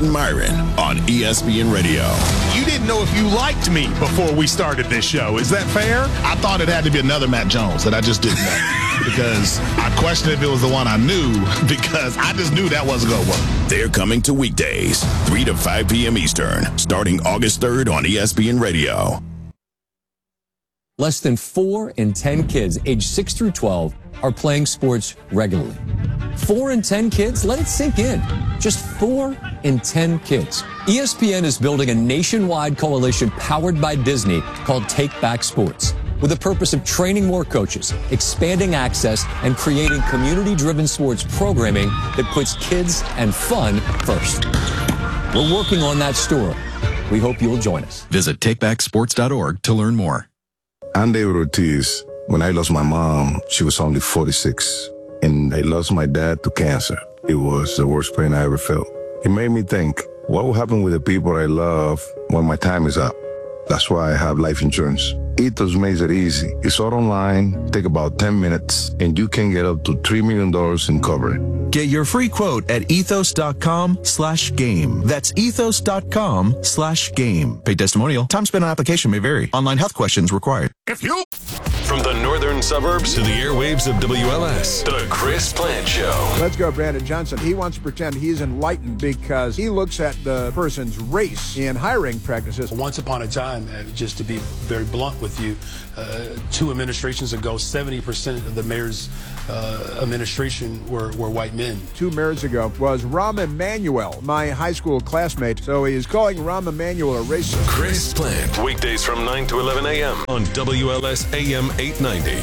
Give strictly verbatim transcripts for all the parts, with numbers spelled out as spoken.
Matt and Myron on E S P N Radio. You didn't know if you liked me before we started this show. Is that fair? I thought it had to be another Matt Jones that I just didn't know. Because I questioned if it was the one I knew, because I just knew that wasn't going to work. They're coming to weekdays, three to five p.m. Eastern, starting August third on E S P N Radio. Less than four in ten kids aged six through twelve are playing sports regularly. Four in ten kids? Let it sink in. Just four in ten kids. E S P N is building a nationwide coalition powered by Disney called Take Back Sports, with the purpose of training more coaches, expanding access, and creating community-driven sports programming that puts kids and fun first. We're working on that story. We hope you'll join us. Visit take back sports dot org to learn more. I'm David Ortiz. When I lost my mom, she was only forty-six, and I lost my dad to cancer. It was the worst pain I ever felt. It made me think, what will happen with the people I love when my time is up? That's why I have life insurance. Ethos makes it easy. It's all online, take about ten minutes, and you can get up to three million dollars in coverage. Get your free quote at ethos.com slash game. That's ethos.com slash game. Paid testimonial. Time spent on application may vary. Online health questions required. If you... From the northern suburbs to the airwaves of W L S, the Chris Plant Show. Let's go, Brandon Johnson. He wants to pretend he's enlightened because he looks at the person's race in hiring practices. Once upon a time, uh, just to be very blunt with you, uh, two administrations ago, seventy percent of the mayor's uh, administration were, were white men. Two mayors ago was Rahm Emanuel, my high school classmate. So he is calling Rahm Emanuel a racist. Chris Plant, weekdays from nine to eleven a.m. on W L S A M eight ninety.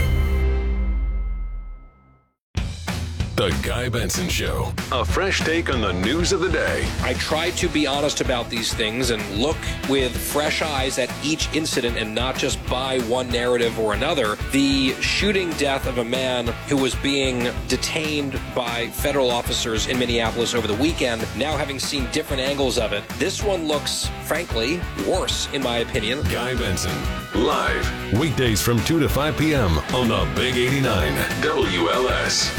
The Guy Benson Show. A fresh take on the news of the day. I try to be honest about these things and look with fresh eyes at each incident and not just buy one narrative or another. The shooting death of a man who was being detained by federal officers in Minneapolis over the weekend, now having seen different angles of it, this one looks, frankly, worse, in my opinion. Guy Benson, live, weekdays from two to five p.m. on the Big eighty-nine W L S.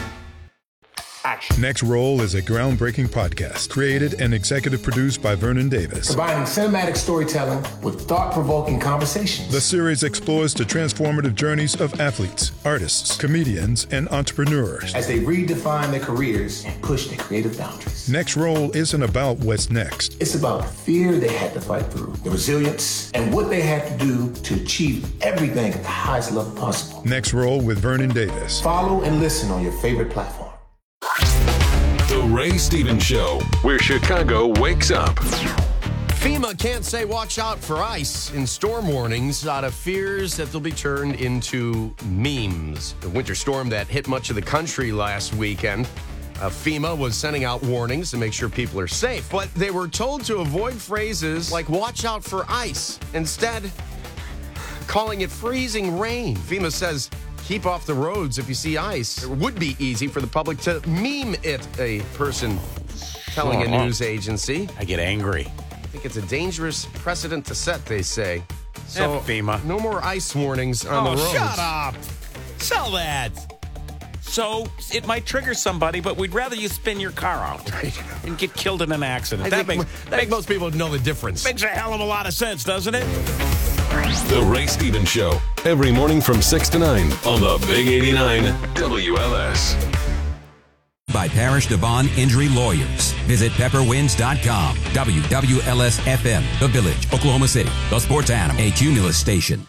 Next Roll is a groundbreaking podcast created and executive produced by Vernon Davis. Combining cinematic storytelling with thought-provoking conversations. The series explores the transformative journeys of athletes, artists, comedians, and entrepreneurs as they redefine their careers and push their creative boundaries. Next Roll isn't about what's next. It's about the fear they had to fight through, the resilience, and what they had to do to achieve everything at the highest level possible. Next Roll with Vernon Davis. Follow and listen on your favorite platform. The Ray Stevens Show, where Chicago wakes up. FEMA can't say watch out for ice in storm warnings out of fears that they'll be turned into memes. The winter storm that hit much of the country last weekend, uh, FEMA was sending out warnings to make sure people are safe, but they were told to avoid phrases like watch out for ice, instead calling it freezing rain. FEMA says keep off the roads if you see ice. It would be easy for the public to meme it, a person telling a news agency. I get angry. I think it's a dangerous precedent to set, they say. So F FEMA. No more ice warnings on oh, the roads. Shut up. Sell that. So it might trigger somebody, but we'd rather you spin your car out and get killed in an accident. I that think, makes, I that think most people know the difference. Makes a hell of a lot of sense, doesn't it? The Ray Stevens Show, every morning from six to nine on the Big eighty-nine W L S. By Parish Devon Injury Lawyers. Visit pepper winds dot com. W W L S F M, The Village, Oklahoma City. The Sports Animal, a Cumulus station.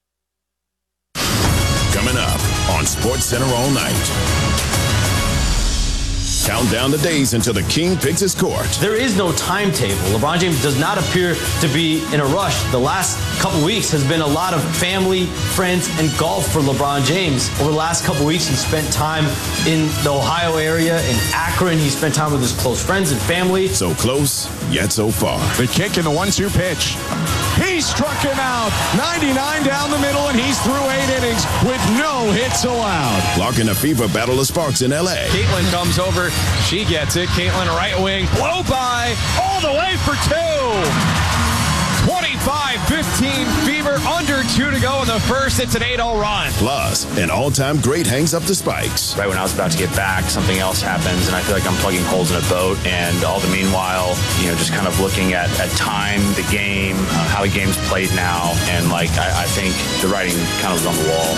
Coming up on Sports Center all night. Count down the days until the King picks his court. There is no timetable. LeBron James does not appear to be in a rush. The last couple weeks has been a lot of family, friends, and golf for LeBron James. Over the last couple weeks, he spent time in the Ohio area, in Akron. He spent time with his close friends and family. So close, yet so far. The kick and the one two pitch. He struck him out. ninety-nine down the middle, and he's through eight innings with no hits allowed. Locking a fever battle of sparks in L A. Caitlin comes over. She gets it. Caitlin, right wing. Blow by all the way for two. twenty eight five, fifteen fever, under two to go in the first. It's an eight oh run. Plus, an all-time great hangs up the spikes. Right when I was about to get back, something else happens, and I feel like I'm plugging holes in a boat. And all the meanwhile, you know, just kind of looking at, at time, the game, uh, how the game's played now, and like I, I think the writing kind of was on the wall.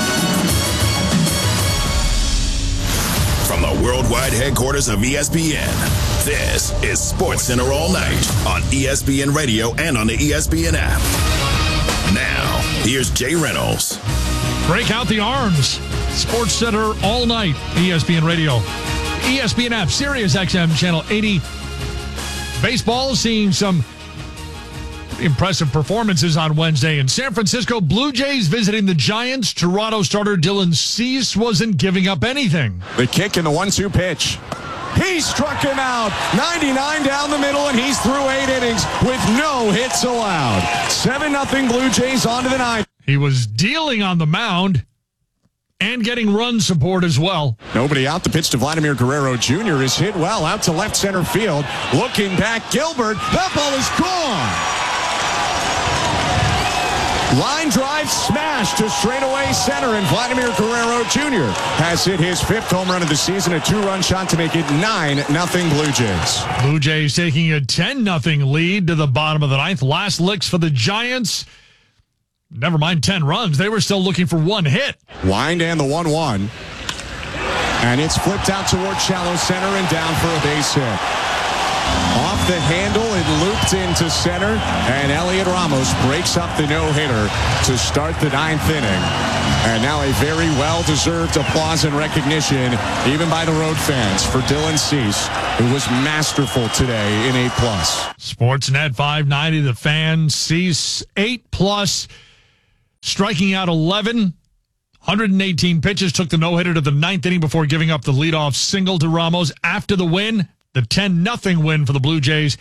From the worldwide headquarters of E S P N, this is SportsCenter All Night on E S P N Radio and on the E S P N app. Now, here's Jay Reynolds. Break out the arms. SportsCenter All Night, E S P N Radio. E S P N app, Sirius X M, Channel eighty. Baseball seeing some impressive performances on Wednesday in San Francisco. Blue Jays visiting the Giants. Toronto starter Dylan Cease wasn't giving up anything. The kick and the one two pitch. He struck him out. ninety-nine down the middle, and he's through eight innings with no hits allowed. seven nothing Blue Jays on to the ninth. He was dealing on the mound and getting run support as well. Nobody out. The pitch to Vladimir Guerrero Junior is hit well out to left center field. Looking back, Gilbert. That ball is gone. Line drive smash to straightaway center, and Vladimir Guerrero Junior has hit his fifth home run of the season, a two-run shot to make it nine nothing Blue Jays. Blue Jays taking a ten nothing lead to the bottom of the ninth. Last licks for the Giants. Never mind ten runs. They were still looking for one hit. Wind and the one one. And it's flipped out towards shallow center and down for a base hit. Off the handle, it looped into center, and Elliot Ramos breaks up the no-hitter to start the ninth inning. And now a very well-deserved applause and recognition, even by the road fans, for Dylan Cease, who was masterful today in eight plus. Sportsnet five ninety, the fan. Cease eight plus, striking out eleven. one hundred eighteen pitches, took the no-hitter to the ninth inning before giving up the leadoff single to Ramos. After the win, the ten nothing win for the Blue Jays.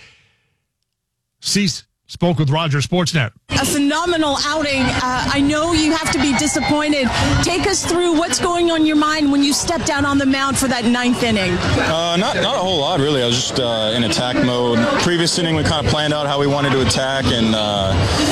Cease spoke with Roger Sportsnet. A phenomenal outing. Uh, I know you have to be disappointed. Take us through what's going on in your mind when you stepped out on the mound for that ninth inning. Uh, not not a whole lot, really. I was just uh, in attack mode. Previous inning, we kind of planned out how we wanted to attack, and uh,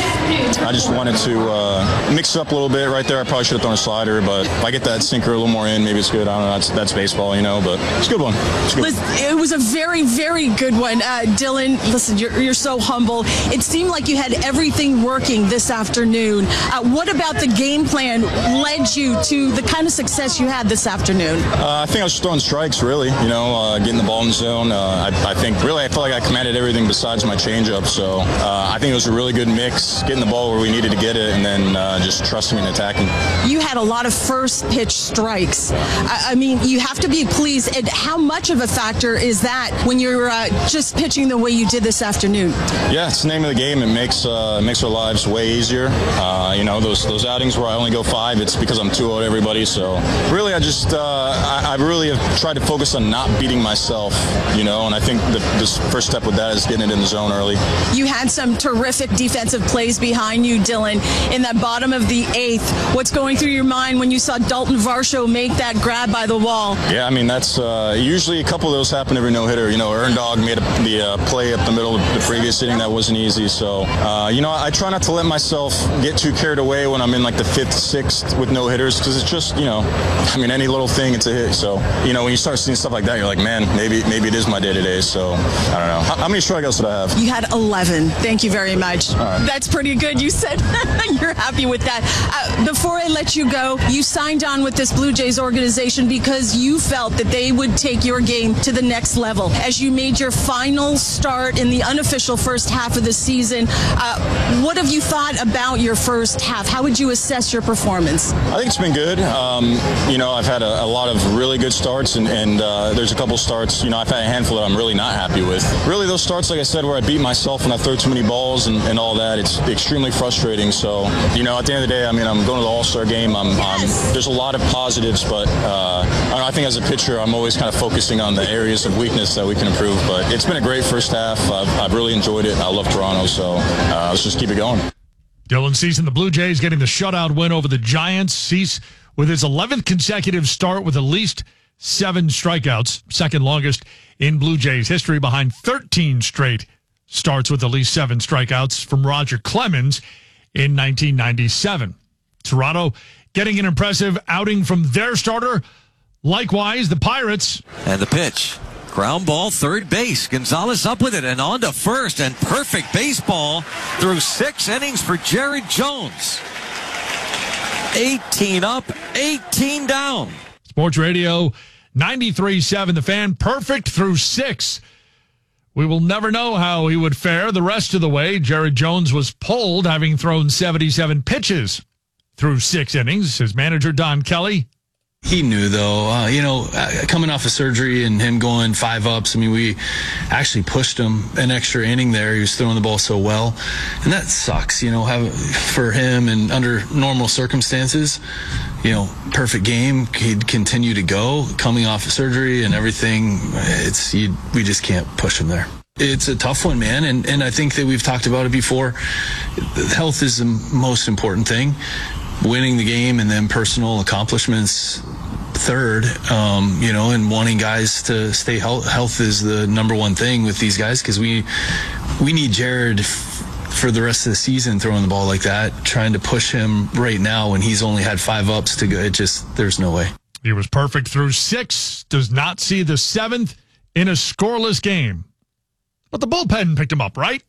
I just wanted to uh, mix it up a little bit. Right there, I probably should have thrown a slider, but if I get that sinker a little more in, maybe it's good. I don't know. That's, that's baseball, you know, but it's a good one. It's a good listen, one. It was a very, very good one. Uh, Dylan, listen, you're, you're so humble. It seemed like you had everything working this afternoon. Uh, what about the game plan led you to the kind of success you had this afternoon? Uh, I think I was just throwing strikes, really, you know, uh, getting the ball in the zone. Uh, I, I think, really, I felt like I commanded everything besides my changeup. So uh, I think it was a really good mix, getting the ball where we needed to get it, and then uh, just trusting and attacking. You had a lot of first pitch strikes. I, I mean, you have to be pleased. And how much of a factor is that when you're uh, just pitching the way you did this afternoon? Yeah, it's the name of the game. It makes uh, makes our lives way easier. Uh, you know, those those outings where I only go five, it's because I'm two oh to everybody. So really, I just uh, I, I really have tried to focus on not beating myself. You know, and I think the this first step with that is getting it in the zone early. You had some terrific defensive plays behind you, Dylan, in that bottom of the eighth. What's going through your mind when you saw Dalton Varsho make that grab by the wall? Yeah, I mean, that's uh, usually a couple of those happen every no-hitter. You know, Erndog made a, the uh, play up the middle of the previous inning that wasn't easy. So, uh, you know, I try not to let myself get too carried away when I'm in like the fifth, sixth with no-hitters, because it's just, you know, I mean, any little thing, it's a hit. So, you know, when you start seeing stuff like that, you're like, man, maybe maybe it is my day today. So, I don't know. How, how many strikeouts did I have? You had eleven. Thank you very much. Right. That's pretty good. You said you're happy with that. Uh, before I let you go, you signed on with this Blue Jays organization because you felt that they would take your game to the next level. As you made your final start in the unofficial first half of the season, uh, what have you thought about your first half? How would you assess your performance? I think it's been good. Um, you know, I've had a, a lot of really good starts, and, and uh, there's a couple starts, you know, I've had a handful that I'm really not happy with. Really, those starts, like I said, where I beat myself when I throw too many balls and, and all that, it's extremely frustrating. So, you know, at the end of the day, I mean, I'm going to the All-Star game. I'm, yes. I'm, there's a lot of positives, but uh, I, don't know, I think as a pitcher, I'm always kind of focusing on the areas of weakness that we can improve. But it's been a great first half. I've, I've really enjoyed it. I love Toronto, so uh, let's just keep it going. Dylan Cease and the Blue Jays getting the shutout win over the Giants. Cease with his eleventh consecutive start with at least seven strikeouts, second longest in Blue Jays history, behind thirteen straight starts with at least seven strikeouts from Roger Clemens in nineteen ninety-seven. Toronto getting an impressive outing from their starter. Likewise, the Pirates. And the pitch. Ground ball, third base. Gonzalez up with it and on to first. And perfect baseball through six innings for Jared Jones. eighteen up, eighteen down. Sports Radio ninety-three point seven, The Fan. Perfect through six. We will never know how he would fare the rest of the way. Jared Jones was pulled, having thrown seventy-seven pitches through six innings. His manager, Don Kelly. He knew, though, uh, you know, uh, coming off of surgery and him going five ups, I mean, we actually pushed him an extra inning there. He was throwing the ball so well. And that sucks, you know, have, for him and under normal circumstances, you know, perfect game. He'd continue to go coming off of surgery and everything. It's you, we just can't push him there. It's a tough one, man. And, and I think that we've talked about it before. Health is the most important thing. Winning the game and then personal accomplishments third, um, you know, and wanting guys to stay health, health is the number one thing with these guys because we we need Jared f- for the rest of the season throwing the ball like that, trying to push him right now when he's only had five ups to go. It just, there's no way. He was perfect through six, does not see the seventh in a scoreless game. But the bullpen picked him up, right?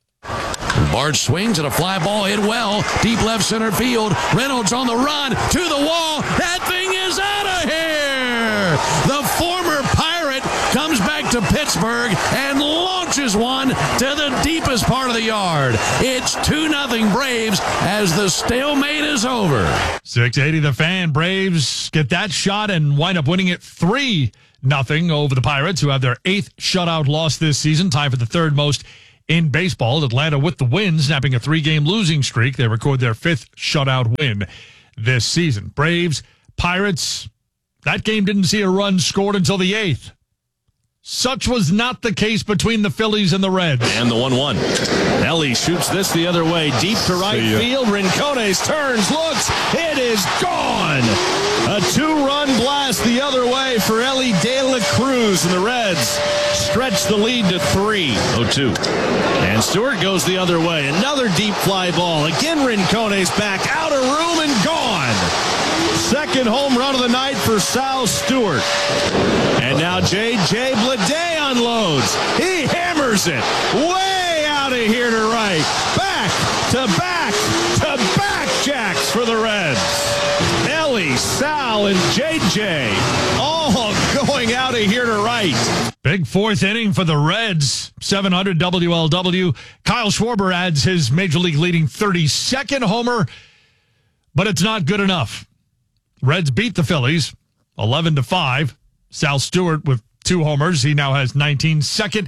Bart swings at a fly ball hit well. Deep left center field. Reynolds on the run to the wall. That thing is out of here. The former Pirate comes back to Pittsburgh and launches one to the deepest part of the yard. It's two nothing Braves as the stalemate is over. six eighty The Fan. Braves get that shot and wind up winning it three nothing over the Pirates, who have their eighth shutout loss this season, tied for the third most in baseball. Atlanta with the win, snapping a three-game losing streak. They record their fifth shutout win this season. Braves, Pirates, that game didn't see a run scored until the eighth. Such was not the case between the Phillies and the Reds. And the one one. Ellie shoots this the other way, deep to right field. Rincones turns, looks, it is gone. A two-run blast the other way for Ellie De La Cruz, and the Reds stretch the lead to three oh two. And Stewart goes the other way. Another deep fly ball. Again, Rincones back, out of room and gone. Second home run of the night for Sal Stewart. And now J J Bleday unloads. He hammers it way out of here to right. Back to back to back jacks for the Reds. Ellie, Sal, and J J all going out of here to right. Big fourth inning for the Reds. seven hundred W L W. Kyle Schwarber adds his Major League leading thirty-second homer, but it's not good enough. Reds beat the Phillies eleven to five. Sal Stewart with two homers. He now has nineteen. Second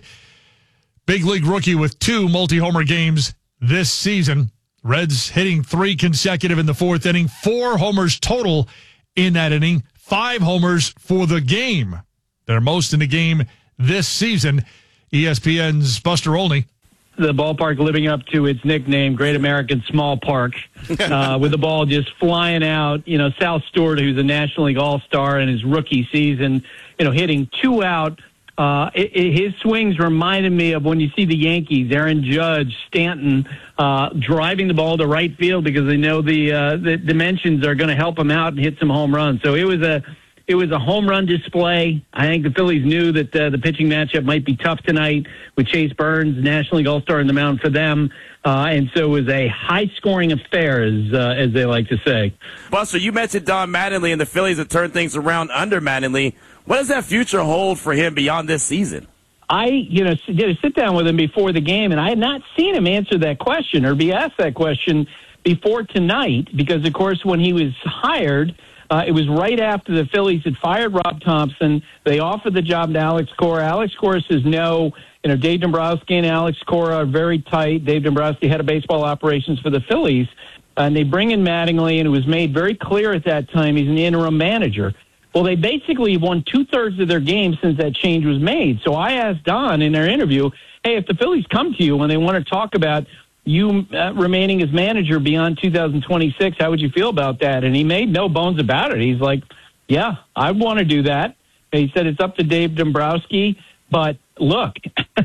big league rookie with two multi-homer games this season. Reds hitting three consecutive in the fourth inning. Four homers total in that inning. Five homers for the game. Their most in the game this season. E S P N's Buster Olney. The ballpark living up to its nickname, Great American Small Park, uh, with the ball just flying out. You know, Sal Stewart, who's a National League All-Star in his rookie season, you know, hitting two out. Uh, it, it, his swings reminded me of when you see the Yankees, Aaron Judge, Stanton, uh, driving the ball to right field because they know the, uh, the dimensions are going to help him out and hit some home runs. So it was a, It was a home run display. I think the Phillies knew that uh, the pitching matchup might be tough tonight with Chase Burns, National League All-Star in the mound for them. Uh, and so it was a high-scoring affair, as, uh, as they like to say. Buster, you mentioned Don Mattingly and the Phillies have turned things around under Mattingly. What does that future hold for him beyond this season? I, you know, did a sit-down with him before the game, and I had not seen him answer that question or be asked that question before tonight because, of course, when he was hired – Uh, it was right after the Phillies had fired Rob Thompson. They offered the job to Alex Cora. Alex Cora says no. You know, Dave Dombrowski and Alex Cora are very tight. Dave Dombrowski, head of baseball operations for the Phillies. And they bring in Mattingly, and it was made very clear at that time he's an interim manager. Well, they basically won two-thirds of their games since that change was made. So I asked Don in their interview, hey, if the Phillies come to you and they want to talk about you uh, remaining as manager beyond two thousand twenty-six, how would you feel about that? And he made no bones about it. He's like, yeah, I want to do that. And he said it's up to Dave Dombrowski. But look,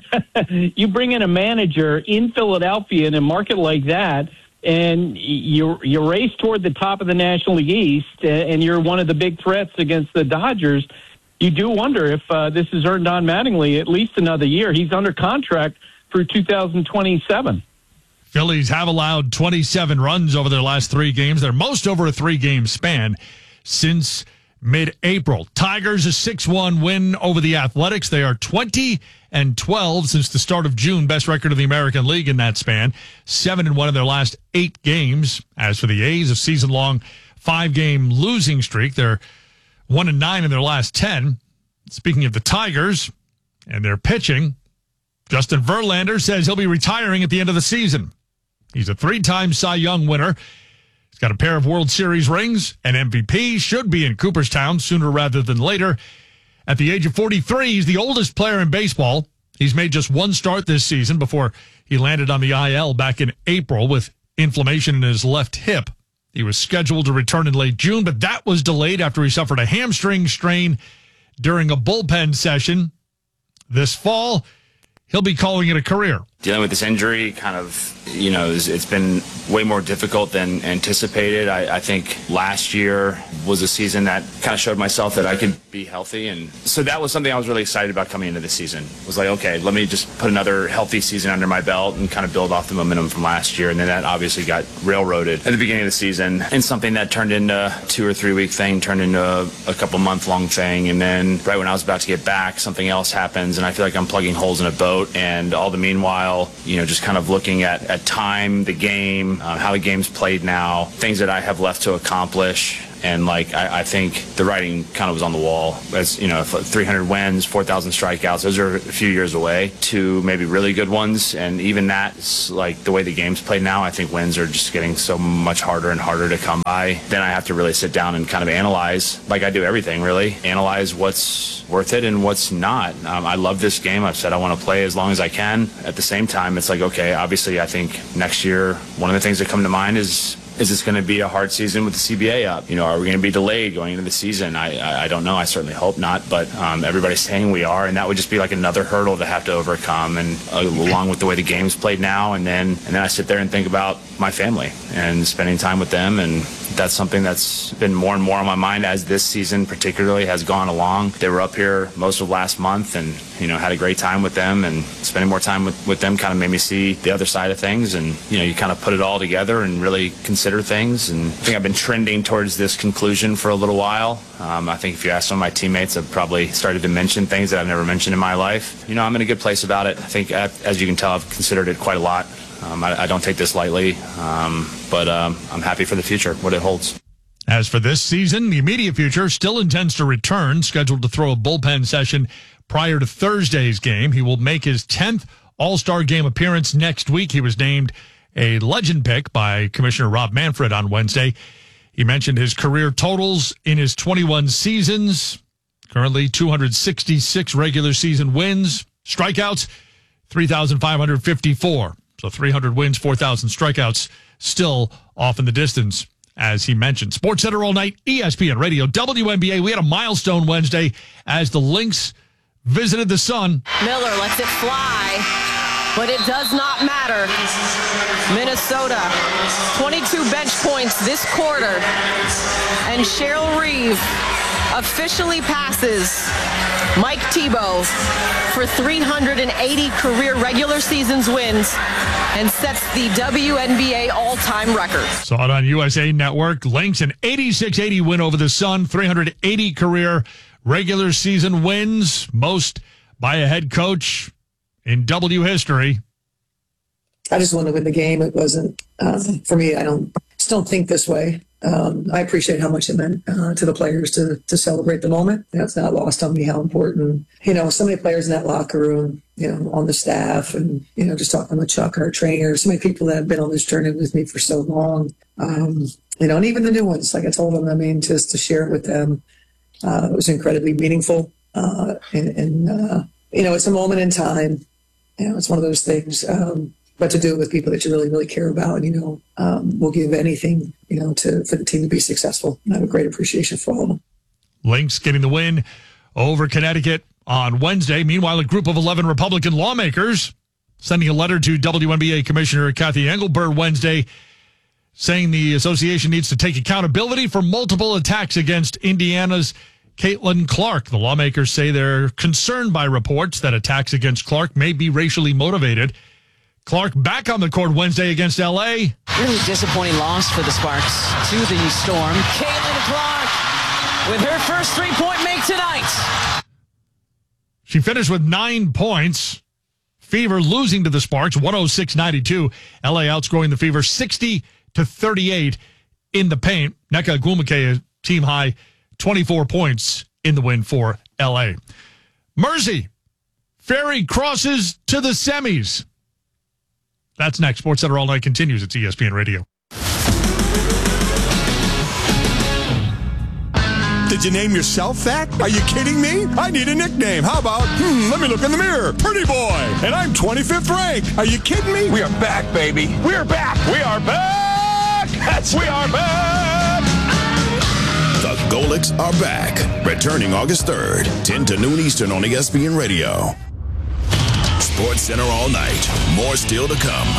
you bring in a manager in Philadelphia in a market like that, and you you race toward the top of the National League East, and you're one of the big threats against the Dodgers. You do wonder if uh, this has earned Don Mattingly at least another year. He's under contract through two thousand twenty-seven. Phillies have allowed twenty-seven runs over their last three games. They're most over a three-game span since mid-April. Tigers a six one win over the Athletics. They are twenty and twelve since the start of June. Best record of the American League in that span. seven and one in their last eight games. As for the A's, a season-long five-game losing streak. They're one and nine in their last ten. Speaking of the Tigers and their pitching, Justin Verlander says he'll be retiring at the end of the season. He's a three-time Cy Young winner. He's got a pair of World Series rings, an M V P, should be in Cooperstown sooner rather than later. At the age of forty-three, he's the oldest player in baseball. He's made just one start this season before he landed on the I L back in April with inflammation in his left hip. He was scheduled to return in late June, but that was delayed after he suffered a hamstring strain during a bullpen session. This fall, he'll be calling it a career. Dealing with this injury kind of, you know, it's, it's been way more difficult than anticipated. I, I think last year was a season that kind of showed myself that I could be healthy. And so that was something I was really excited about coming into the season. It was like, okay, let me just put another healthy season under my belt and kind of build off the momentum from last year. And then that obviously got railroaded at the beginning of the season. And something that turned into a two or three week thing turned into a, a couple month long thing. And then right when I was about to get back, something else happens. And I feel like I'm plugging holes in a boat. And all the meanwhile, you know, just kind of looking at, at time, the game, uh, how the game's played now, things that I have left to accomplish. And, like, I, I think the writing kind of was on the wall. As, you know, three hundred wins, four thousand strikeouts, those are a few years away to maybe really good ones. And even that's, like, the way the game's played now, I think wins are just getting so much harder and harder to come by. Then I have to really sit down and kind of analyze, like I do everything, really, analyze what's worth it and what's not. Um, I love this game. I've said I want to play as long as I can. At the same time, it's like, okay, obviously I think next year, one of the things that come to mind is, is this going to be a hard season with the C B A up? You know, are we going to be delayed going into the season? I I, I don't know. I certainly hope not. But um, everybody's saying we are, and that would just be like another hurdle to have to overcome. And uh, along with the way the game's played now, and then and then I sit there and think about my family and spending time with them, and that's something that's been more and more on my mind as this season particularly has gone along. They were up here most of last month, and you know, had a great time with them, and spending more time with, with them kind of made me see the other side of things. And you know, you kind of put it all together and really consider things. And I think I've been trending towards this conclusion for a little while. Um, I think if you ask some of my teammates, I've probably started to mention things that I've never mentioned in my life. You know, I'm in a good place about it. I think, as you can tell, I've considered it quite a lot. Um, I, I don't take this lightly, um, but um, I'm happy for the future, what it holds. As for this season, the immediate future still intends to return, scheduled to throw a bullpen session prior to Thursday's game. He will make his tenth All-Star Game appearance next week. He was named a legend pick by Commissioner Rob Manfred on Wednesday. He mentioned his career totals in his twenty-one seasons. Currently two hundred sixty-six regular season wins. Strikeouts, three thousand five hundred fifty-four. So three hundred wins, four thousand strikeouts, still off in the distance, as he mentioned. SportsCenter all night, E S P N Radio, W N B A. We had a milestone Wednesday as the Lynx visited the Sun. Miller lets it fly, but it does not matter. Minnesota, twenty-two bench points this quarter, and Cheryl Reeve officially passes Mike Thibault for three hundred eighty career regular seasons wins and sets the W N B A all-time record. Saw it on U S A Network. Lynx an eighty-six eighty win over the Sun, three hundred eighty career regular season wins, most by a head coach in W history. I just wanted to win the game. It wasn't, uh, for me, I don't just don't think this way. Um, I appreciate how much it meant uh, to the players to to celebrate the moment. You know, it's not lost on me how important, you know, so many players in that locker room, you know, on the staff, and, you know, just talking with Chuck, our trainer, so many people that have been on this journey with me for so long, um, you know, and even the new ones, like I told them, I mean, just to share it with them, uh, it was incredibly meaningful. Uh, and, and uh, you know, it's a moment in time. You know, it's one of those things. Um, But to do it with people that you really, really care about, you know, um, will give anything, you know, to for the team to be successful. And I have a great appreciation for all of them. Lynx getting the win over Connecticut on Wednesday. Meanwhile, a group of eleven Republican lawmakers sending a letter to W N B A Commissioner Kathy Engelbert Wednesday saying the association needs to take accountability for multiple attacks against Indiana's Caitlin Clark. The lawmakers say they're concerned by reports that attacks against Clark may be racially motivated. Clark back on the court Wednesday against L A. Really disappointing loss for the Sparks to the Storm. Caitlin Clark with her first three-point make tonight. She finished with nine points. Fever losing to the Sparks, one oh six ninety-two. L A outscoring the Fever sixty to thirty-eight in the paint. Nneka Ogwumike, team high, twenty-four points in the win for L A. Mersey, Ferry crosses to the semis. That's next. SportsCenter All Night continues. It's E S P N Radio. Did you name yourself that? Are you kidding me? I need a nickname. How about, hmm, let me look in the mirror. Pretty boy. And I'm twenty-fifth ranked. Are you kidding me? We are back, baby. We are back. We are back. That's we are back. The Golics are back. Returning August third, ten to noon Eastern on E S P N Radio. SportsCenter All Night. More still to come.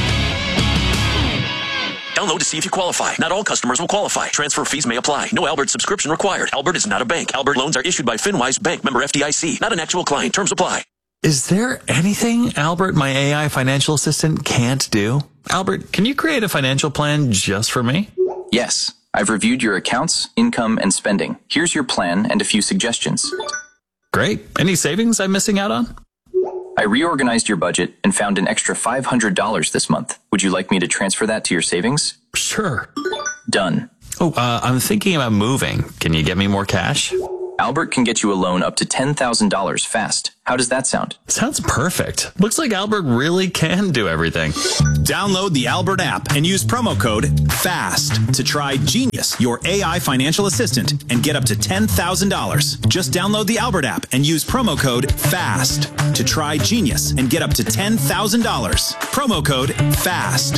Download to see if you qualify. Not all customers will qualify. Transfer fees may apply. No Albert subscription required. Albert is not a bank. Albert loans are issued by FinWise Bank, member F D I C. Not an actual client. Terms apply. Is there anything Albert, my A I financial assistant, can't do? Albert, can you create a financial plan just for me? Yes. I've reviewed your accounts, income, and spending. Here's your plan and a few suggestions. Great. Any savings I'm missing out on? I reorganized your budget and found an extra five hundred dollars this month. Would you like me to transfer that to your savings? Sure. Done. Oh, uh, I'm thinking about moving. Can you get me more cash? Albert can get you a loan up to ten thousand dollars fast. How does that sound? Sounds perfect. Looks like Albert really can do everything. Download the Albert app and use promo code FAST to try Genius, your A I financial assistant, and get up to ten thousand dollars. Just download the Albert app and use promo code FAST to try Genius and get up to ten thousand dollars. Promo code FAST.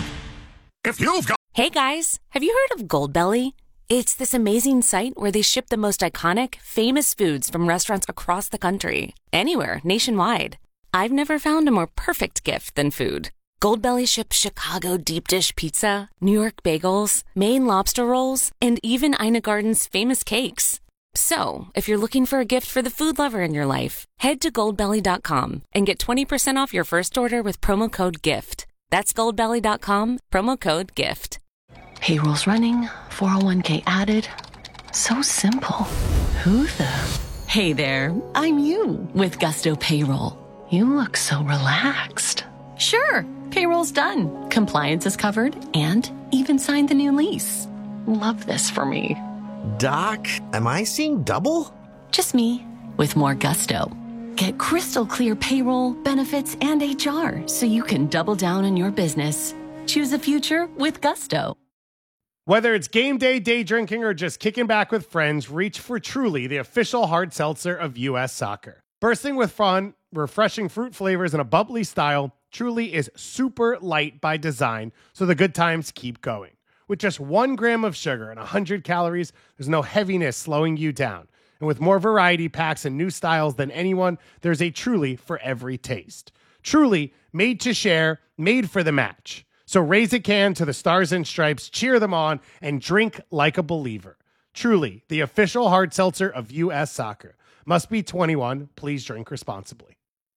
If you've got... Hey guys, have you heard of Goldbelly? It's this amazing site where they ship the most iconic, famous foods from restaurants across the country. Anywhere, nationwide. I've never found a more perfect gift than food. Goldbelly ships Chicago deep dish pizza, New York bagels, Maine lobster rolls, and even Ina Garden's famous cakes. So, if you're looking for a gift for the food lover in your life, head to goldbelly dot com and get twenty percent off your first order with promo code GIFT. That's goldbelly dot com, promo code GIFT. Payroll's running, four oh one k added. So simple. Who the? Hey there, I'm you with Gusto Payroll. You look so relaxed. Sure, payroll's done. Compliance is covered and even signed the new lease. Love this for me. Doc, am I seeing double? Just me with more gusto. Get crystal clear payroll, benefits, and H R so you can double down on your business. Choose a future with Gusto. Whether it's game day, day drinking, or just kicking back with friends, reach for Truly, the official hard seltzer of U S Soccer. Bursting with fun, refreshing fruit flavors, and a bubbly style, Truly is super light by design, so the good times keep going. With just one gram of sugar and one hundred calories, there's no heaviness slowing you down. And with more variety packs and new styles than anyone, there's a Truly for every taste. Truly, made to share, made for the match. So raise a can to the Stars and Stripes, cheer them on, and drink like a believer. Truly, the official hard seltzer of U S Soccer. Must be twenty-one. Please drink responsibly.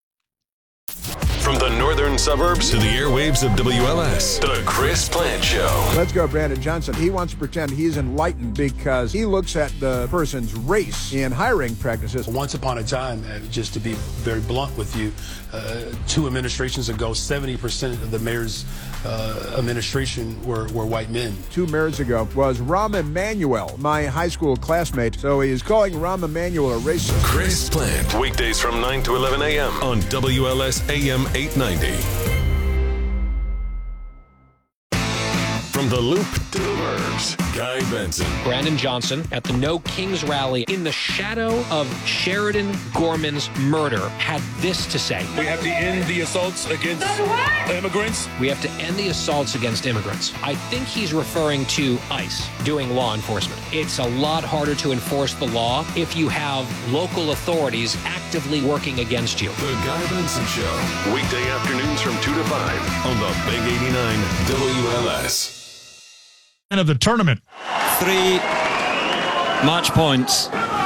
From the northern suburbs to the airwaves of W L S, the Chris Plant Show. Let's go, Brandon Johnson. He wants to pretend he's enlightened because he looks at the person's race in hiring practices. Once upon a time, uh, just to be very blunt with you, uh, two administrations ago, seventy percent of the mayor's uh, administration were, were white men. Two mayors ago was Rahm Emanuel, my high school classmate. So he's calling Rahm Emanuel a racist. Chris Plant, weekdays from nine to eleven a.m. on W L S A M eight ninety. From the Loop to the Burbs, Guy Benson. Brandon Johnson at the No Kings rally in the shadow of Sheridan Gorman's murder had this to say. We have to end the assaults against immigrants. We have to end the assaults against immigrants. I think he's referring to ICE doing law enforcement. It's a lot harder to enforce the law if you have local authorities actively working against you. The Guy Benson Show. Weekday afternoons from two to five on the Big eighty-nine W L S. Of the tournament. Three match points.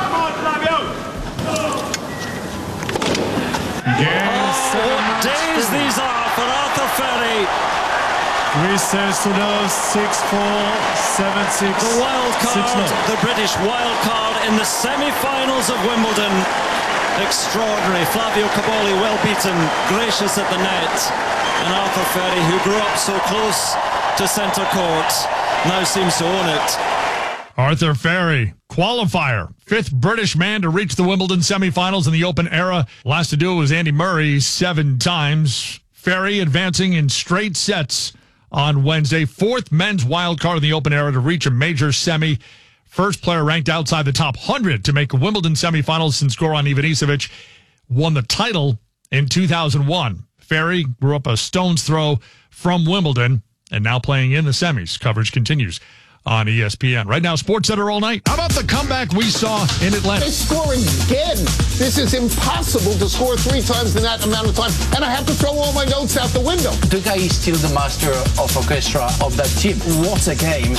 Yes. Oh, what days these are for Arthur Ferry. Three sets to those, six four, seven six. The wild card, six, no. the British wild card in the semi-finals of Wimbledon. Extraordinary. Flavio Caboli well beaten, gracious at the net. And Arthur Ferry, who grew up so close to centre court, now seems to own it. Arthur Ferry, qualifier, fifth British man to reach the Wimbledon semifinals in the Open era. Last to do it was Andy Murray seven times. Ferry advancing in straight sets on Wednesday. Fourth men's wild card in the Open era to reach a major semi. First player ranked outside the top one hundred to make a Wimbledon semifinals since Goran Ivanisevic won the title in two thousand one. Ferry grew up a stone's throw from Wimbledon and now playing in the semis. Coverage continues on E S P N. Right now, SportsCenter all night. How about the comeback we saw in Atlanta? They score again. This is impossible to score three times in that amount of time, and I have to throw all my notes out the window. The guy is still the master of orchestra of that team. What a game.